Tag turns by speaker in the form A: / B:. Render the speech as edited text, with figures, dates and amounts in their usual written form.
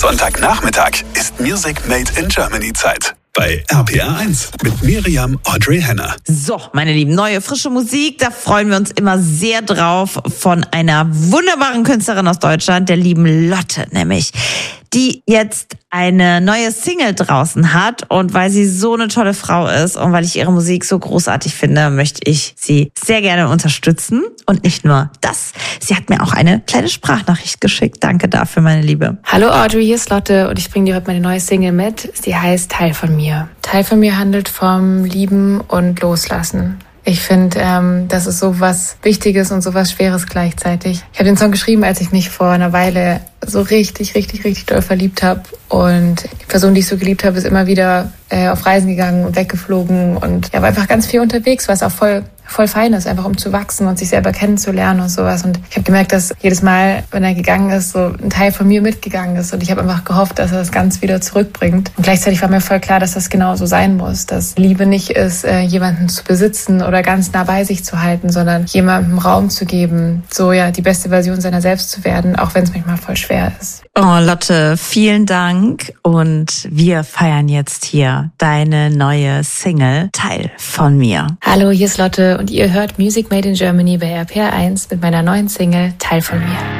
A: Sonntagnachmittag ist Music Made in Germany Zeit. Bei RPR1 mit Miriam Audrey Henner.
B: So, meine Lieben, neue, frische Musik, da freuen wir uns immer sehr drauf von einer wunderbaren Künstlerin aus Deutschland, der lieben Lotte nämlich, die jetzt eine neue Single draußen hat, und weil sie so eine tolle Frau ist und weil ich ihre Musik so großartig finde, möchte ich sie sehr gerne unterstützen. Und nicht nur das, sie hat mir auch eine kleine Sprachnachricht geschickt. Danke dafür, meine Liebe.
C: Hallo Audrey, hier ist Lotte und ich bringe dir heute meine neue Single mit. Sie heißt Teil von mir. Teil von mir handelt vom Lieben und Loslassen. Ich finde, das ist so was Wichtiges und so was Schweres gleichzeitig. Ich habe den Song geschrieben, als ich mich vor einer Weile so richtig doll verliebt habe. Und die Person, die ich so geliebt habe, ist immer wieder auf Reisen gegangen und weggeflogen und war einfach ganz viel unterwegs, was auch voll fein ist, einfach um zu wachsen und sich selber kennenzulernen und sowas. Und ich habe gemerkt, dass jedes Mal, wenn er gegangen ist, so ein Teil von mir mitgegangen ist. Und ich habe einfach gehofft, dass er das ganz wieder zurückbringt. Und gleichzeitig war mir voll klar, dass das genau so sein muss. Dass Liebe nicht ist, jemanden zu besitzen oder ganz nah bei sich zu halten, sondern jemandem Raum zu geben, so die beste Version seiner selbst zu werden, auch wenn es manchmal voll schwer ist.
B: Oh, Lotte, vielen Dank. Und wir feiern jetzt hier deine neue Single, Teil von mir.
C: Hallo, hier ist Lotte und ihr hört Music Made in Germany bei RPR1 mit meiner neuen Single, Teil von mir.